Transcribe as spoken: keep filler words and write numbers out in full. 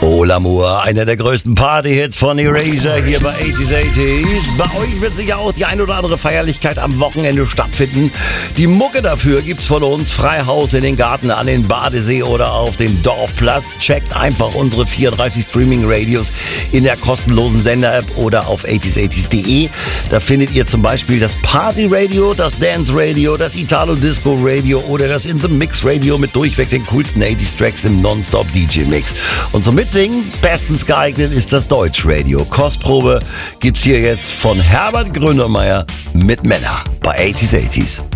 Oh L'amour, einer der größten Party-Hits von Erasure hier bei achtziger achtziger. Bei euch wird sicher auch die ein oder andere Feierlichkeit am Wochenende stattfinden. Die Mucke dafür gibt's von uns. Freihaus in den Garten, an den Badesee oder auf dem Dorfplatz. Checkt einfach unsere vierunddreißig Streaming-Radios in der kostenlosen Sender-App oder auf achtziger achtziger punkt de. Da findet ihr zum Beispiel das Party-Radio, das Dance-Radio, das Italo-Disco-Radio oder das In-The-Mix-Radio mit durchweg den coolsten achtziger Tracks im Non-Stop-D J-Mix. Und zum Mitsingen bestens geeignet ist das Deutschradio. Kostprobe gibt's hier jetzt von Herbert Grönemeyer mit Männer bei achtziger achtziger.